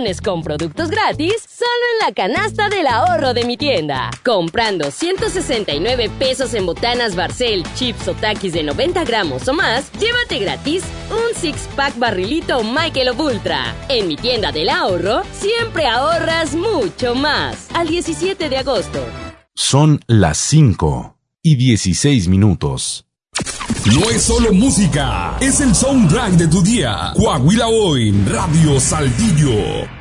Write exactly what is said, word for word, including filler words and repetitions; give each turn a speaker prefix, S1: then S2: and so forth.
S1: millones con productos gratis solo en la canasta del ahorro de mi tienda. Comprando ciento sesenta y nueve pesos en botanas Barcel, chips o Takis de noventa gramos o más, llévate gratis un six-pack barrilito Michelob Ultra. En mi tienda del ahorro, siempre ahorras mucho más. Al diecisiete de agosto.
S2: Son las cinco y dieciséis minutos.
S3: No es solo música, es el soundtrack de tu día. Coahuila Hoy, Radio Saltillo.